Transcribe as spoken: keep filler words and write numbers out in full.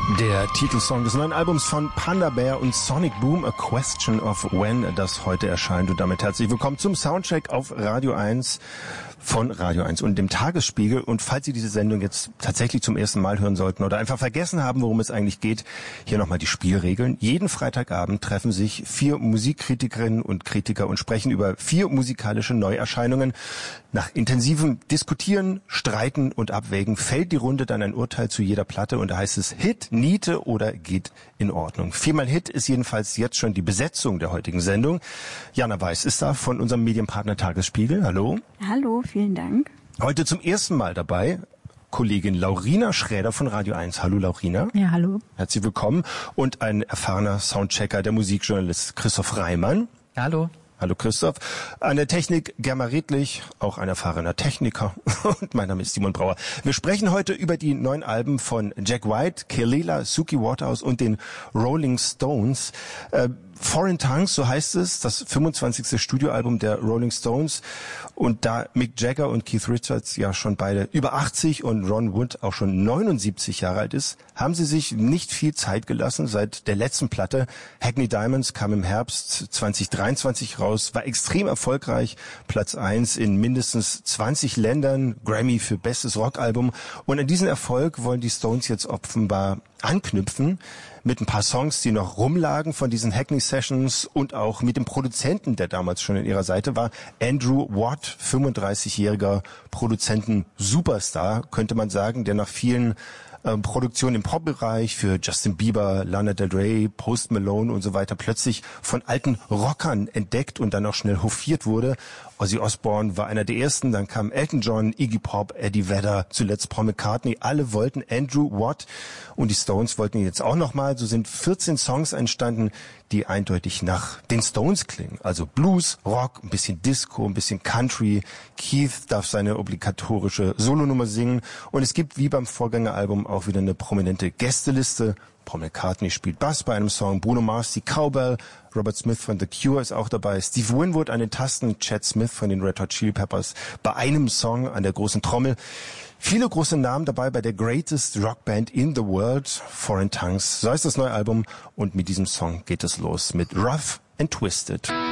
Der Titelsong des neuen Albums von Panda Bear und Sonic Boom, A Question of When, das heute erscheint. Und damit herzlich willkommen zum Soundcheck auf Radio eins von Radio eins und dem Tagesspiegel. Und falls Sie diese Sendung jetzt tatsächlich zum ersten Mal hören sollten oder einfach vergessen haben, worum es eigentlich geht, hier nochmal die Spielregeln. Jeden Freitagabend treffen sich vier Musikkritikerinnen und Kritiker und sprechen über vier musikalische Neuerscheinungen. Nach intensivem Diskutieren, Streiten und Abwägen fällt die Runde dann ein Urteil zu jeder Platte und da heißt es Hit, Niete oder geht in Ordnung. Viermal Hit ist jedenfalls jetzt schon die Besetzung der heutigen Sendung. Jana Weiß ist da von unserem Medienpartner Tagesspiegel. Hallo. Hallo, vielen Dank. Heute zum ersten Mal dabei Kollegin Laurina Schräder von Radio eins. Hallo Laurina. Ja, hallo. Herzlich willkommen. Und ein erfahrener Soundchecker, der Musikjournalist Christoph Reimann. Hallo. Hallo Christoph. An der Technik Germa Redlich, auch ein erfahrener Techniker. Und mein Name ist Simon Brauer. Wir sprechen heute über die neuen Alben von Jack White, Kelela, Suki Waterhouse und den Rolling Stones. Äh, Foreign Tongues, so heißt es, das fünfundzwanzigste Studioalbum der Rolling Stones. Und da Mick Jagger und Keith Richards ja schon beide über achtzig und Ron Wood auch schon neunundsiebzig Jahre alt ist, haben sie sich nicht viel Zeit gelassen seit der letzten Platte. Hackney Diamonds kam im Herbst zwanzig dreiundzwanzig raus, war extrem erfolgreich, Platz eins in mindestens zwanzig Ländern, Grammy für bestes Rockalbum. Und an diesen Erfolg wollen die Stones jetzt offenbar anknüpfen mit ein paar Songs, die noch rumlagen von diesen Hackney Sessions und auch mit dem Produzenten, der damals schon an ihrer Seite war, Andrew Watt, fünfunddreißigjähriger Produzenten-Superstar, könnte man sagen, der nach vielen äh, Produktionen im Pop-Bereich für Justin Bieber, Lana Del Rey, Post Malone und so weiter plötzlich von alten Rockern entdeckt und dann auch schnell hofiert wurde. Ozzy Osbourne war einer der ersten, dann kam Elton John, Iggy Pop, Eddie Vedder, zuletzt Paul McCartney. Alle wollten Andrew Watt und die Stones wollten ihn jetzt auch nochmal. So sind vierzehn Songs entstanden, die eindeutig nach den Stones klingen. Also Blues, Rock, ein bisschen Disco, ein bisschen Country. Keith darf seine obligatorische Solonummer singen und es gibt wie beim Vorgängeralbum auch wieder eine prominente Gästeliste. Paul McCartney spielt Bass bei einem Song, Bruno Mars die Cowbell, Robert Smith von The Cure ist auch dabei, Steve Winwood an den Tasten, Chad Smith von den Red Hot Chili Peppers bei einem Song an der großen Trommel. Viele große Namen dabei bei der Greatest Rockband in the World, Foreign Tongues. So heißt das neue Album und mit diesem Song geht es los mit Rough and Twisted.